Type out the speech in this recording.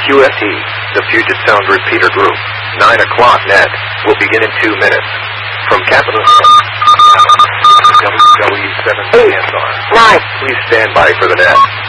QFE, the Puget Sound Repeater Group. 9 o'clock net will begin in 2 minutes. From Capital WW7 CSR. 9. Please stand by for the net.